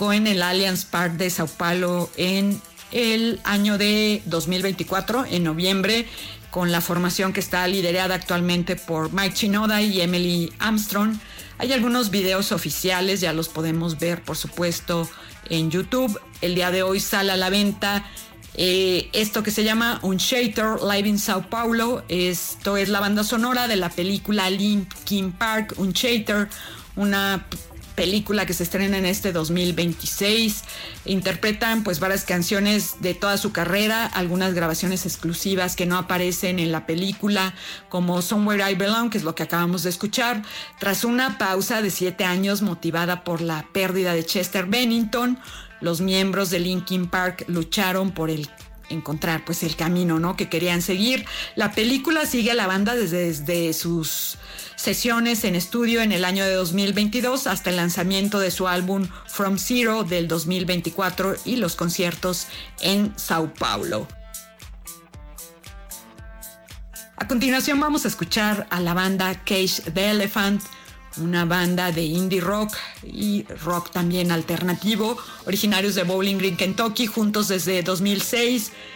tocó en el Allianz Parque de Sao Paulo en el año de 2024, en noviembre, con la formación que está liderada actualmente por Mike Shinoda y Emily Armstrong. Hay algunos videos oficiales, ya los podemos ver, por supuesto, en YouTube. El día de hoy sale a la venta esto que se llama Unchained Live in Sao Paulo. Esto es la banda sonora de la película Linkin Park, Unchained, una película que se estrena en este 2026. Interpretan pues varias canciones de toda su carrera, algunas grabaciones exclusivas que no aparecen en la película, como Somewhere I Belong, que es lo que acabamos de escuchar. Tras una pausa de 7 años motivada por la pérdida de Chester Bennington, los miembros de Linkin Park lucharon por encontrar pues el camino, ¿no?, que querían seguir. La película sigue a la banda desde sus sesiones en estudio en el año de 2022 hasta el lanzamiento de su álbum From Zero del 2024 y los conciertos en Sao Paulo. A continuación vamos a escuchar a la banda Cage the Elephant, una banda de indie rock y rock también alternativo, originarios de Bowling Green, Kentucky, juntos desde 2006.